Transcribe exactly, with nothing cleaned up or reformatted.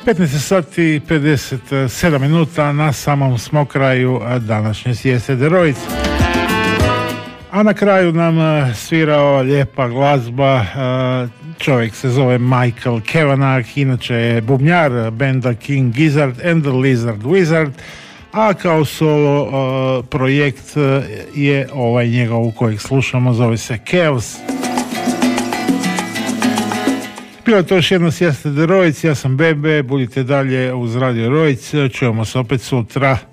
petnaest sati i pedeset sedam minuta, na samom smo kraju današnje Sieste de Roiz. A na kraju nam svira ova lijepa glazba. Čovjek se zove Michael Kavanagh, inače je bubnjar benda King Gizzard and the Lizard Wizard, a kao solo uh, projekt je ovaj njegov kojeg slušamo, zove se Chaos. Bilo je to još jedno Sieste de Roiz, ja sam Bebe, budite dalje uz Radio Roiz, čujemo se opet sutra.